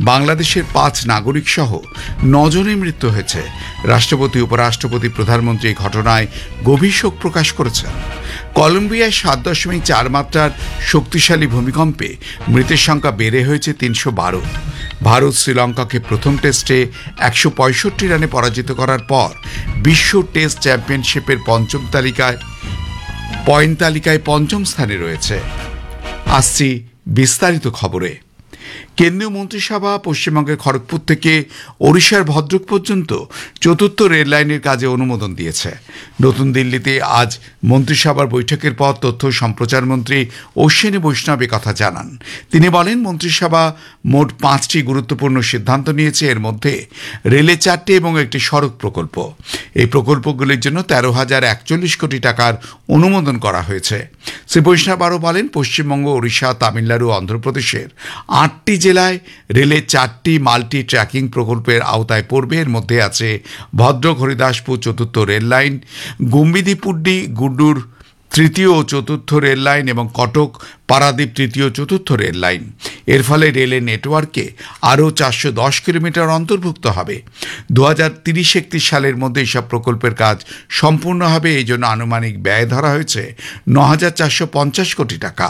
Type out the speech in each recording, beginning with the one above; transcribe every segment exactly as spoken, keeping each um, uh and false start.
বাংলাদেশের পাঁচ নাগরিক সহ নজনের মৃত্যু হয়েছে। রাষ্ট্রপতি, উপরাষ্ট্রপতি, প্রধানমন্ত্রী এই ঘটনায় গভীর শোক প্রকাশ করেছেন। কলম্বিয়ায় সাত দশমিক চার মাত্রার শক্তিশালী ভূমিকম্পে মৃতের সংখ্যা বেড়ে হয়েছে তিনশো বারো। ভারত শ্রীলঙ্কাকে প্রথম টেস্টে একশো পঁয়ষট্টি রানে পরাজিত করার পর বিশ্ব টেস্ট চ্যাম্পিয়নশিপের পঞ্চম তালিকায় পয়েন্ট তালিকায় পঞ্চম স্থানে রয়েছে। আসছি বিস্তারিত খবরে। কেন্দ্রীয় মন্ত্রিসভা পশ্চিমবঙ্গের খড়গপুর থেকে ওড়িশার ভদ্রক পর্যন্ত চতুর্থ রেল লাইনের কাজে অনুমোদন দিয়েছে। নতুন দিল্লিতে আজ মন্ত্রিসভার বৈঠকের পর তথ্য সম্প্রচার মন্ত্রী অশ্বিনী বৈষ্ণব কথা জানান। তিনি বলেন, মন্ত্রিসভা মোট পাঁচটি গুরুত্বপূর্ণ সিদ্ধান্ত নিয়েছে। এর মধ্যে রেলে চারটি এবং একটি সড়ক প্রকল্প। এই প্রকল্পগুলির জন্য তেরো হাজার একচল্লিশ কোটি টাকার অনুমোদন করা হয়েছে। শ্রী বৈষ্ণব আরও বলেন, পশ্চিমবঙ্গ, ওড়িশা, তামিলনাড়ু, অন্ধ্রপ্রদেশের আটটি জেলায় রেলে চারটি মাল্টি ট্র্যাকিং প্রকল্পের আওতায় পড়বে। এর মধ্যে আছে ভদ্রক হরিদাসপুর চতুর্থ রেল লাইন, গুম্বিদিপুড্ডি গুড্ডুর তৃতীয় ও চতুর্থ রেল লাইন এবং কটক পারাদ্বীপ তৃতীয় চতুর্থ রেল লাইন। এর ফলে রেলের নেটওয়ার্কে আরও চারশো দশ কিলোমিটার অন্তর্ভুক্ত হবে। দু হাজার তিরিশ একত্রিশ সালের মধ্যে এইসব প্রকল্পের কাজ সম্পূর্ণ হবে। এই জন্য আনুমানিক ব্যয় ধরা হয়েছে ন হাজার চারশো পঞ্চাশ কোটি টাকা।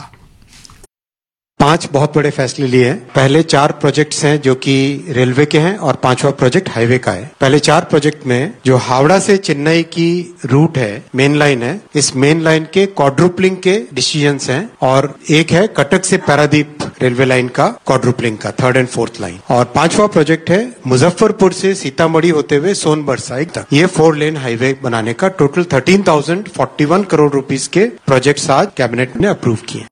पांच बहुत बड़े फैसले लिए हैं। पहले चार प्रोजेक्ट्स हैं जो कि रेलवे के हैं और पांचवा प्रोजेक्ट हाईवे का है। पहले चार प्रोजेक्ट में जो हावड़ा से चेन्नई की रूट है, मेन लाइन है, इस मेन लाइन के क्वाड्रुपलिंग के डिसीजंस हैं और एक है कटक से पारादीप रेलवे लाइन का क्वाड्रुपलिंग का थर्ड एंड फोर्थ लाइन। और पांचवा प्रोजेक्ट है मुजफ्फरपुर से सीतामढ़ी होते हुए सोनबरसा तक ये फोर लेन हाईवे बनाने का total thirteen thousand forty one crore rupees के प्रोजेक्ट्स आज कैबिनेट ने अप्रूव किए।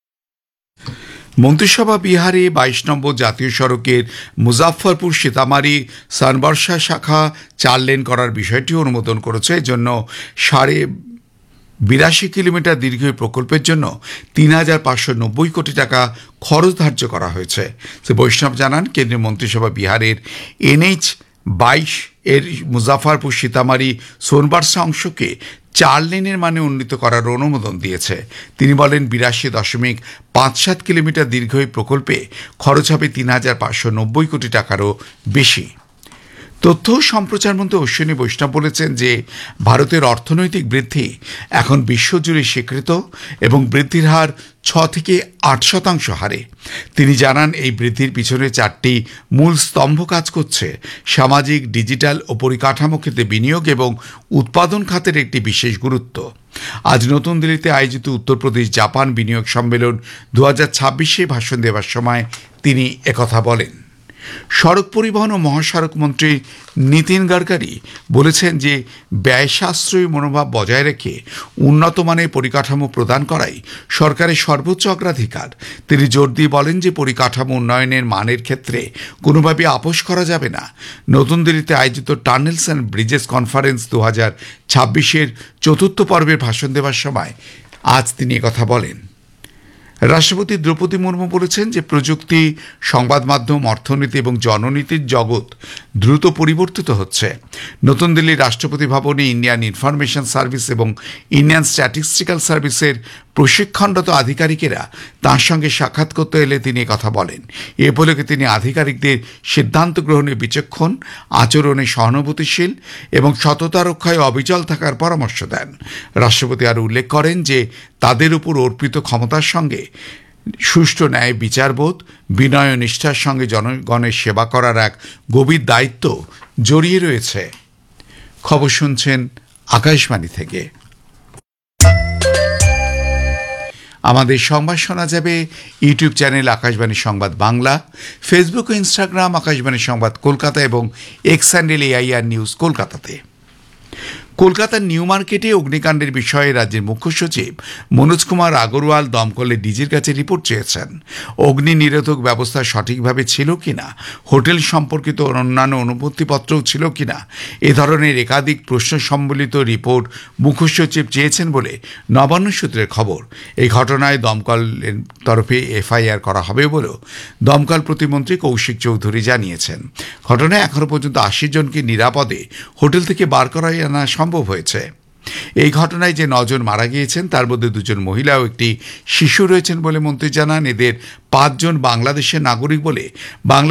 মন্ত্রিসভা বিহারে বাইশ নম্বর জাতীয় সড়কের মুজাফফরপুর সীতামারি সানবর্ষা শাখা চার লেন করার বিষয়টি অনুমোদন করেছে। এর জন্য সাড়ে বিরাশি কিলোমিটার দীর্ঘ প্রকল্পের জন্য তিন হাজার পাঁচশো নব্বই কোটি টাকা খরচ ধার্য করা হয়েছে। শ্রী বৈষ্ণব জানান, কেন্দ্রীয় মন্ত্রিসভা বিহারের এনএইচ বাইশ এর মুজাফফরপুর সীতামারি সোনবারসা অংশকে চার লেনের মানে উন্নীত করার অনুমোদন দিয়েছে। তিনি বলেন, বিরাশি দশমিক পাঁচ সাত কিলোমিটার দীর্ঘ এই প্রকল্পে খরচ হবে তিন হাজার পাঁচশো নব্বই কোটি টাকারও বেশি। তথ্য সম্প্রচার মন্ত্রী অশ্বিনী বৈষ্ণব বলেছেন যে ভারতের অর্থনৈতিক বৃদ্ধি এখন বিশ্বজুড়ে স্বীকৃত এবং বৃদ্ধির হার ছ থেকে আট শতাংশ হারে। তিনি জানান, এই বৃদ্ধির পিছনে চারটি মূল স্তম্ভ কাজ করছে: সামাজিক, ডিজিটাল ও পরিকাঠামো ক্ষেত্রে বিনিয়োগ এবং উৎপাদন খাতের একটি বিশেষ গুরুত্ব। আজ নতুন দিল্লিতে আয়োজিত উত্তরপ্রদেশ জাপান বিনিয়োগ সম্মেলন দু হাজার ছাব্বিশে ভাষণ দেওয়ার সময় তিনি একথা বলেন। সড়ক পরিবহন ও মহাসড়ক মন্ত্রী নীতিন গডকরি বলেছেন যে ব্যয় সাশ্রয়ী মনোভাব বজায় রেখে উন্নত মানের পরিকাঠামো প্রদান করাই সরকারের সর্বোচ্চ অগ্রাধিকার। তিনি জোর দিয়ে বলেন যে পরিকাঠামো উন্নয়নের মানের ক্ষেত্রে কোনোভাবে আপোষ করা যাবে না। নতুন দিল্লিতে আয়োজিত টানেলস অ্যান্ড ব্রিজেস কনফারেন্স দু হাজার ছাব্বিশের চতুর্থ পর্বের ভাষণ দেওয়ার সময় আজ তিনি একথা বলেন। রাষ্ট্রপতি দ্রৌপদী মুর্মু বলেছেন যে প্রযুক্তি, সংবাদ মাধ্যম, অর্থনীতি এবং জননীতির জগৎ দ্রুত পরিবর্তিত হচ্ছে। নতুন দিল্লির রাষ্ট্রপতি ভবনে ইন্ডিয়ান ইনফরমেশন সার্ভিস এবং ইন্ডিয়ান স্ট্যাটিস্টিক্যাল সার্ভিসের প্রশিক্ষণরত আধিকারিকেরা তাঁর সঙ্গে সাক্ষাৎ করতে এলে তিনি কথা বলেন। এ উপলক্ষে তিনি আধিকারিকদের সিদ্ধান্ত গ্রহণে বিচক্ষণ, আচরণে সহানুভূতিশীল এবং সততা রক্ষায় অবিচল থাকার পরামর্শ দেন। রাষ্ট্রপতি আরও উল্লেখ করেন যে তাদের উপর অর্পিত ক্ষমতার সঙ্গে সুষ্ঠু ন্যায় বিচারবোধ, বিনয় ও নিষ্ঠার সঙ্গে জনগণের সেবা করার এক গভীর দায়িত্ব জড়িয়ে রয়েছে। খবর শুনছেন আকাশবাণী থেকে। আমাদের সংবাদ শোনা যাবে ইউটিউব চ্যানেল আকাশবাণী সংবাদ বাংলা, ফেসবুক ও ইনস্টাগ্রাম আকাশবাণী সংবাদ কলকাতা এবং এক্স হ্যান্ডেল এআইআর নিউজ কলকাতাতে। কলকাতার নিউ মার্কেটে অগ্নিকাণ্ডের বিষয়ে রাজ্যের মুখ্য সচিব মনোজ কুমার আগরওয়াল দমকলের ডিজির কাছে রিপোর্ট চেয়েছেন। অগ্নি নিরোধক ব্যবস্থা সঠিকভাবে ছিল কিনা, হোটেল সম্পর্কিত অন্যান্য অনুমতিপত্রও ছিল কিনা, এ ধরনের একাধিক প্রশ্ন সম্বলিত রিপোর্ট মুখ্য সচিব চেয়েছেন বলে নবান্ন সূত্রের খবর। এই ঘটনায় দমকলের তরফে এফআইআর করা হবে বলেও দমকল প্রতিমন্ত্রী কৌশিক চৌধুরী জানিয়েছেন। ঘটনায় এখনো পর্যন্ত আশি জনকে নিরাপদে হোটেল থেকে বার করাই আনা সম্ভব হয়েছে। এই ঘটনায় যে নজন মারা গিয়েছেন তার মধ্যে দুজন মহিলা ও একটি শিশু রয়েছেন বলে মন্ত্রী জানান। এদের পাঁচজন বাংলাদেশের নাগরিক বলে বাংলা